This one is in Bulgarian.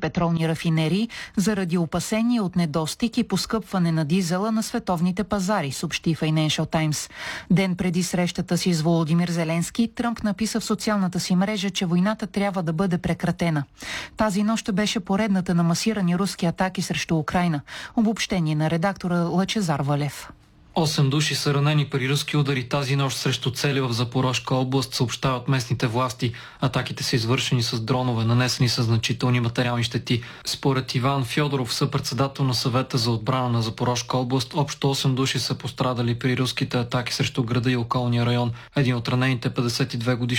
петролни рафинерии заради опасения от недостиг и поскъпване на дизела на световните пазари, съобщи Financial Times. Ден преди срещата си с Володимир Зеленски, Тръмп написа в социалната си мрежа, че войната трябва да бъде прекратена. Тази нощ беше поредната на масирани руски атаки срещу Украйна. Обобщение на редактора Лъчезар Валев. 8 души са ранени при руски удари тази нощ срещу цели в Запорожка област, съобщават местните власти. Атаките са извършени с дронове, нанесени са значителни материални щети. Според Иван Фьодоров, съпредседател на съвета за отбрана на Запорожка област, общо 8 души са пострадали при руските атаки срещу града и околния район. Един от ранените 52 годишни